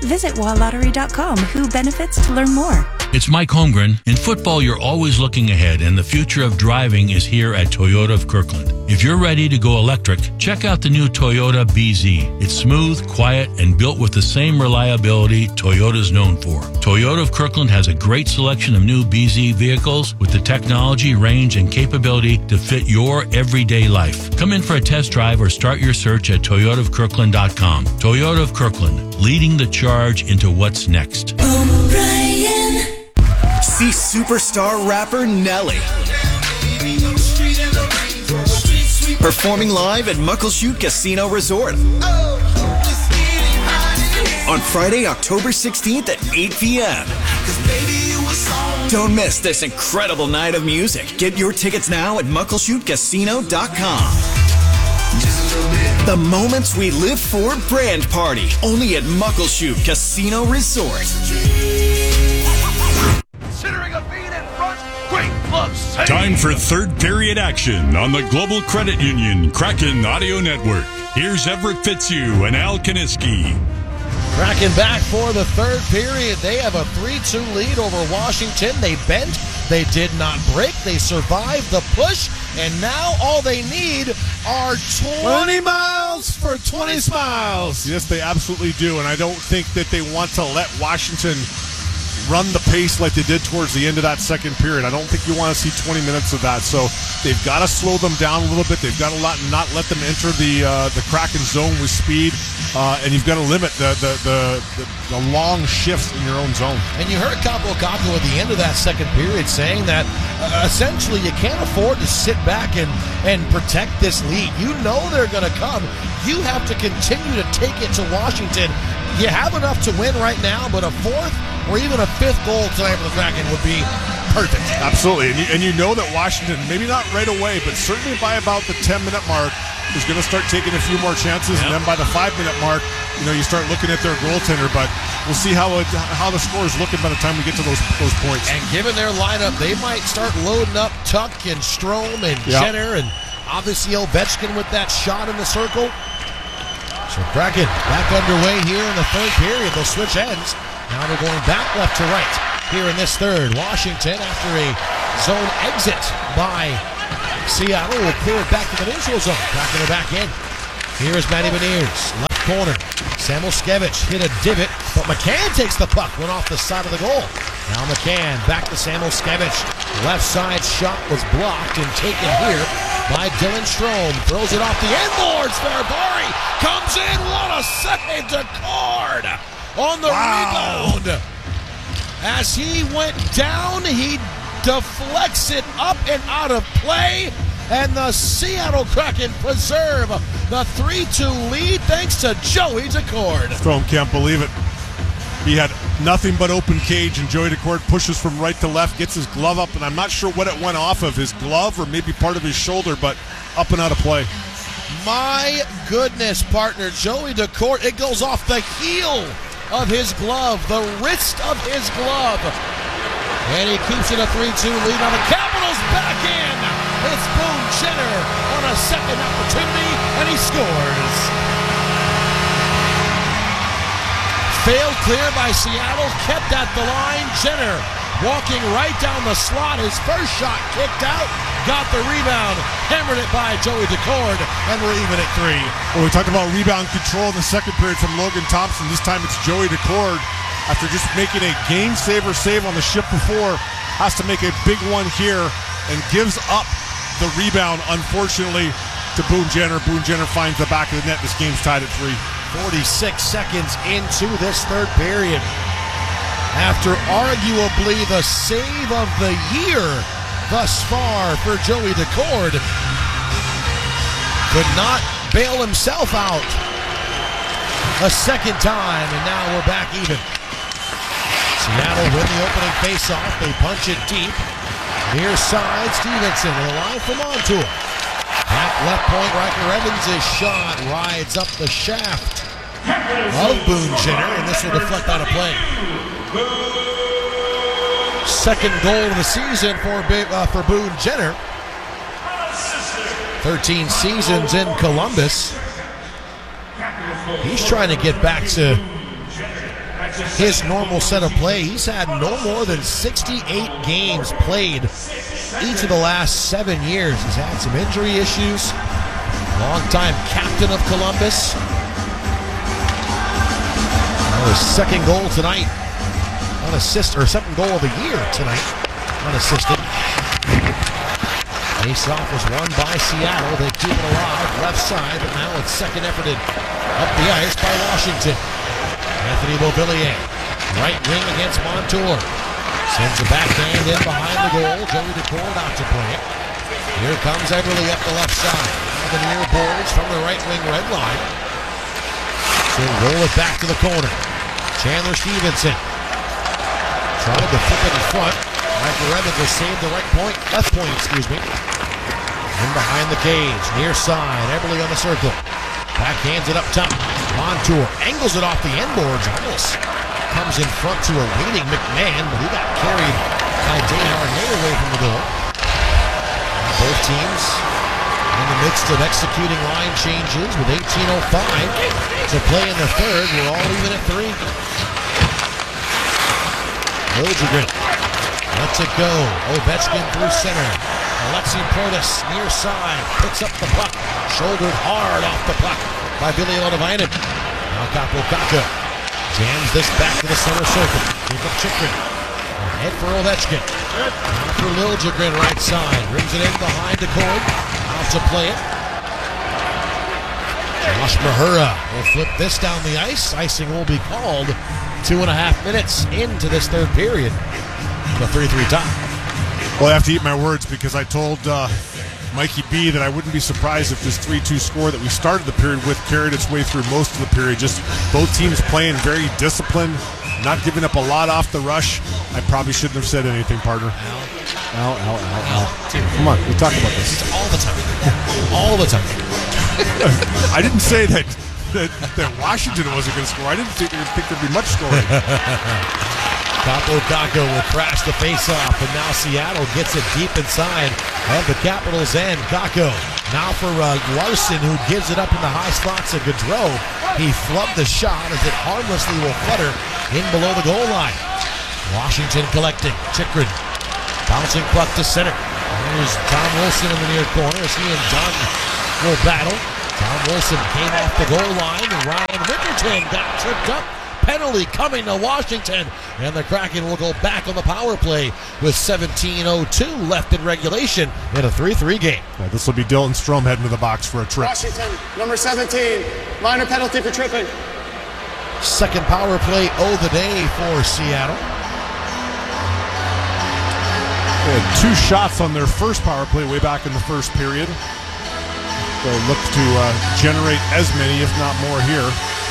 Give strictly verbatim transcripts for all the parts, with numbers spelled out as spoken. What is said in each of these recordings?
Visit wild lottery dot com. Who benefits to learn more. It's Mike Holmgren. In football, you're always looking ahead, and the future of driving is here at Toyota of Kirkland. If you're ready to go electric, check out the new Toyota B Z. It's smooth, quiet, and built with the same reliability Toyota's known for. Toyota of Kirkland has a great selection of new B Z vehicles with the technology, range, and capability to fit your everyday life. Come in for a test drive or start your search at toyota of kirkland dot com. Toyota of Kirkland, leading the charge into what's next. O'Brien. See superstar rapper Nelly performing live at Muckleshoot Casino Resort on Friday, October sixteenth at eight p.m. Don't miss this incredible night of music. Get your tickets now at muckleshoot casino dot com. The moments we live for brand party, only at Muckleshoot Casino Resort. Considering a beat in front, great glove save. Time for third period action on the Global Credit Union Kraken Audio Network. Here's Everett Fitzhugh and Al Kaniski. Kraken back for the third period. They have a three two lead over Washington. They bent. They did not break. They survived the push. And now all they need are twenty miles for twenty smiles. Yes, they absolutely do. And I don't think that they want to let Washington run the pace like they did towards the end of that second period. I don't think you want to see twenty minutes of that. So they've got to slow them down a little bit. They've got to not, not let them enter the uh, the Kraken zone with speed. Uh, and you've got to limit the the, the the the long shifts in your own zone. And you heard Capo Capo at the end of that second period saying that uh, essentially you can't afford to sit back and, and protect this lead. You know they're going to come. You have to continue to take it to Washington. You have enough to win right now, but a fourth or even a fifth goal tonight for the Kraken would be perfect. Absolutely. And you, and you know that Washington, maybe not right away, but certainly by about the ten-minute mark, is going to start taking a few more chances. Yep. And then by the five-minute mark, you know, you start looking at their goaltender. But we'll see how it, how the score is looking by the time we get to those those points. And given their lineup, they might start loading up Tuck and Strome and yep. Jenner and obviously Ovechkin with that shot in the circle. So Kraken back underway here in the third period. They'll switch ends. Now they're going back left to right here in this third. Washington, after a zone exit by Seattle, will clear it back to the neutral zone. Kraken are back in. Here is Matty Beniers, left corner. Samuelskevich hit a divot, but McCann takes the puck, went off the side of the goal. Now McCann back to Samuelskevich. Left side shot was blocked and taken here by Dylan Strome. Throws it off the end boards. Ferrari comes in. What a save to Cord on the wow. rebound. As he went down, he deflects it up and out of play. And the Seattle Kraken preserve the three two lead thanks to Joey Daccord. Strome can't believe it. He had nothing but open cage, and Joey Daccord pushes from right to left, gets his glove up, and I'm not sure what it went off of, his glove or maybe part of his shoulder, but up and out of play. My goodness, partner, Joey Daccord, it goes off the heel of his glove, the wrist of his glove. And he keeps it a three two lead on the Capitals back in. It's Boone Jenner on a second opportunity, and he scores. Failed clear by Seattle, kept at the line. Jenner walking right down the slot. His first shot kicked out, got the rebound, hammered it by Joey Daccord, and we're even at three. Well, we talked about rebound control in the second period from Logan Thompson. This time it's Joey Daccord. After just making a game-saver save on the shift before, has to make a big one here and gives up the rebound, unfortunately, to Boone Jenner. Boone Jenner finds the back of the net. This game's tied at three. forty-six seconds into this third period. After arguably the save of the year thus far for Joey Daccord, could not bail himself out a second time, and now we're back even. Seattle win the opening faceoff. They punch it deep. Near side, Stevenson with a line from Montour. At left point, Riker Evans' shot rides up the shaft of Boone Jenner, and this will deflect out of play. Second goal of the season for uh, for Boone Jenner. thirteen seasons in Columbus. He's trying to get back to his normal set of play. He's had no more than sixty-eight games played each of the last seven years. He's had some injury issues. Longtime captain of Columbus. Now his second goal tonight. Unassisted, or second goal of the year tonight. Unassisted. Face-off was won by Seattle. They keep it alive, left side, but now it's second efforted up the ice by Washington. Anthony Beauvillier, right wing against Montour. Sends a backhand in behind the goal. Joey Decord out to play it. Here comes Eberle up the left side. The near boards from the right wing red line. So roll it back to the corner. Chandler Stevenson tried to flip it in front. Michael Evans will save the right point, left point, excuse me. In behind the cage, near side, Eberle on the circle. Backhands it up top. Montour angles it off the end boards. Almost comes in front to a waiting McMahon, but he got carried by Dayhard Hay away from the goal. Both teams in the midst of executing line changes with eighteen oh five to play in the third. We're all even at three. Liljegren lets it go. Ovechkin through center. Alexi Protas near side, picks up the puck, shouldered hard off the puck by Billy Odovainen. Now Kaapo Kakko jams this back to the center circle. Jacob Chychrun, head for Ovechkin. Now for Liljegren right side, brings it in behind Decord, out to play it. Josh Mahura will flip this down the ice. Icing will be called two and a half minutes into this third period. The three three tie. Well, I have to eat my words because I told uh, Mikey B that I wouldn't be surprised if this three two score that we started the period with carried its way through most of the period. Just both teams playing very disciplined, not giving up a lot off the rush. I probably shouldn't have said anything, partner. Al, Al, Al, Al, Al. Come on, we talk about this. All the time. All the time. I didn't say that, that, that Washington wasn't going to score. I didn't think, think there'd be much scoring. Kaapo Kakko will crash the face-off, and now Seattle gets it deep inside of the Capitals' end. Kakko now for uh, Larson, who gives it up in the high spots of Gaudreau. He flubbed the shot as it harmlessly will flutter in below the goal line. Washington collecting. Chychrun bouncing puck to center. Here's Tom Wilson in the near corner as he and Dunn will battle. Tom Wilson came off the goal line, and Ryan Winterton got tripped up. Penalty coming to Washington, and the Kraken will go back on the power play with seventeen oh two left in regulation in a three three game. Yeah, this will be Dylan Strome heading to the box for a trip. Washington, number seventeen, minor penalty for tripping. Second power play of the day for Seattle. They had two shots on their first power play way back in the first period. They'll look to uh, generate as many, if not more, here.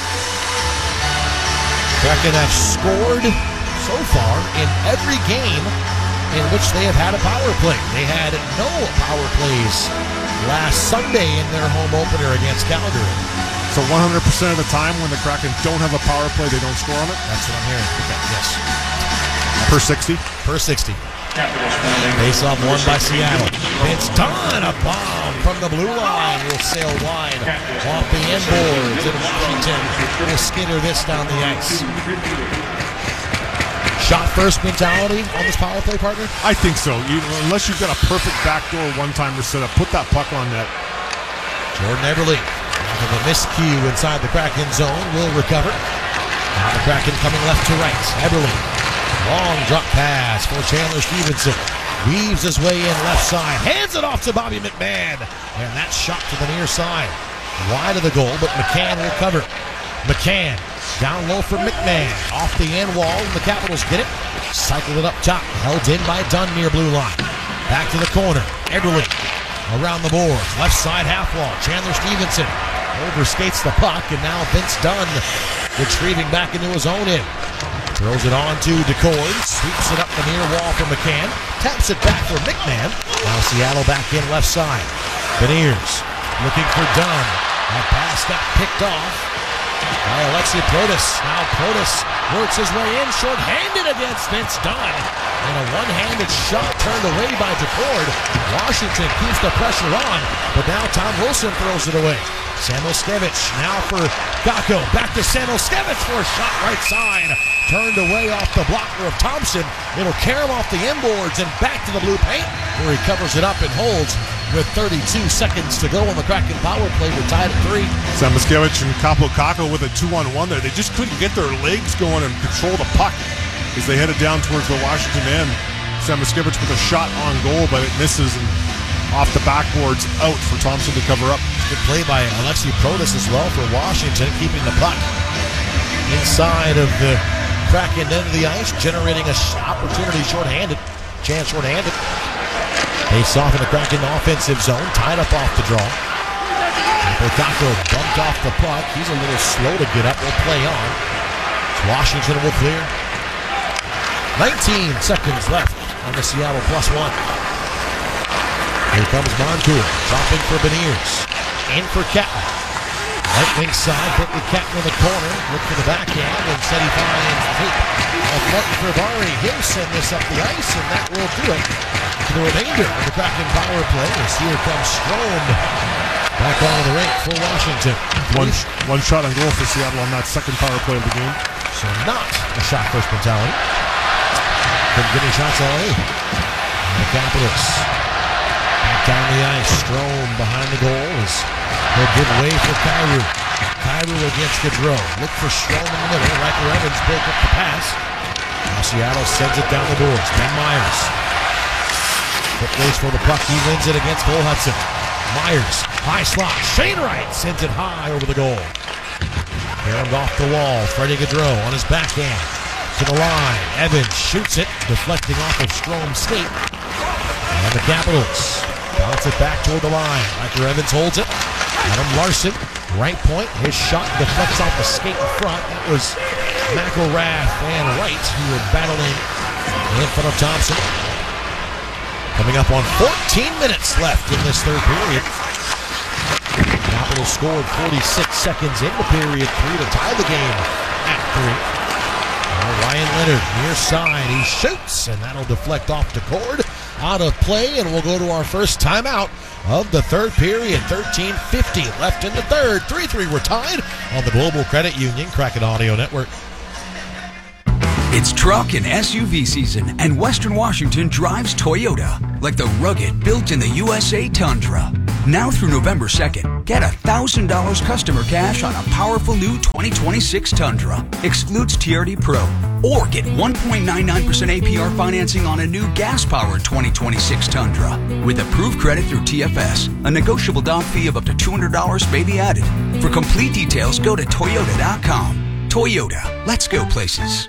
Kraken have scored so far in every game in which they have had a power play. They had no power plays last Sunday in their home opener against Calgary. So one hundred percent of the time when the Kraken don't have a power play, they don't score on it? That's what I'm hearing. Okay, yes. Per sixty? Per sixty. Face-off won by Seattle. It's done. A bomb from the blue line will sail wide off the end boards, and Washington will skitter this down the ice. Shot first mentality on this power play, partner? I think so. You, unless you've got a perfect backdoor one-timer set up, put that puck on net. Jordan Eberle, after the miscue inside the Kraken zone, will recover. Now the Kraken coming left to right. Eberle. Long drop pass for Chandler Stevenson. Weaves his way in left side. Hands it off to Bobby McMahon. And that shot to the near side. Wide of the goal, but McCann will cover. McCann down low for McMahon. Off the end wall, and the Capitals get it. Cycled it up top. Held in by Dunn near blue line. Back to the corner. Eberle around the boards. Left side half wall. Chandler Stevenson overskates the puck, and now Vince Dunn retrieving back into his own end. Throws it on to Decord, sweeps it up the near wall for McCann, taps it back for McMahon. Now Seattle back in left side. Beniers looking for Dunn. That pass got picked off by Alexi Protas. Now Protas works his way in, short-handed against Vince Dunn. And a one-handed shot turned away by DeCord. Washington keeps the pressure on, but now Tom Wilson throws it away. Samoskevich now for Kakko. Back to Samoskevich for a shot right side. Turned away off the blocker of Thompson. It'll carry him off the inboards and back to the blue paint, where he covers it up and holds with thirty-two seconds to go on the Kraken power play. We're tied at three. Samoskevich and Kaapo Kakko with a two-on-one there. They just couldn't get their legs going and control the puck as they headed down towards the Washington end. Samoskevich with a shot on goal, but it misses and off the backboards out for Thompson to cover up. Good play by Alexi Protas as well for Washington, keeping the puck inside of the Kraken end of the ice, generating a sh- opportunity shorthanded. Chance shorthanded. Face off in the Kraken offensive zone, tied up off the draw. Kakko bumped off the puck. He's a little slow to get up. We'll play on. Washington will clear. nineteen seconds left on the Seattle plus one. Here comes Montour, dropping for Beniers. In for Catton. Right wing side, Whitley Catton in the corner. Look for the backhand, and said he finds tape. A front for Bari. He'll send this up the ice, and that will do it for the remainder of the Kraken power play. As here comes Strome back on the rink for Washington. One, one shot on goal for Seattle on that second power play of the game. So not a shot first mentality. Couldn't get any shots all in. And the Capitals back down the ice. Strome behind the goal is he'll give way for Kyrou. Kyrou against Gaudreau. Look for Strome in the middle. Riker Evans broke up the pass. Now Seattle sends it down the boards. Ben Myers. Quick race for the puck. He wins it against Cole Hudson. Myers, high slot. Shane Wright sends it high over the goal. Carried off the wall. Freddie Gaudreau on his backhand. To the line. Evans shoots it, deflecting off of Strome's skate. And the Capitals bounce it back toward the line. Riker Evans holds it. Adam Larson, right point. His shot deflects off the skate in front. That was McElrath and Wright who were battling in front of Thompson. Coming up on fourteen minutes left in this third period. Capitals scored forty-six seconds in the period three to tie the game at three. Now Ryan Leonard near side. He shoots, and that'll deflect off the cord. Out of play, and we'll go to our first timeout of the third period. thirteen fifty left in the third. three three we're tied on the Global Credit Union Kraken Audio Network. It's truck and S U V season, and Western Washington drives Toyota, like the rugged, built-in-the-U S A Tundra. Now through November second, get one thousand dollars customer cash on a powerful new twenty twenty-six Tundra. Excludes T R D Pro. Or get one point nine nine percent A P R financing on a new gas-powered twenty twenty-six Tundra. With approved credit through T F S, a negotiable down fee of up to two hundred dollars may be added. For complete details, go to Toyota dot com. Toyota, let's go places.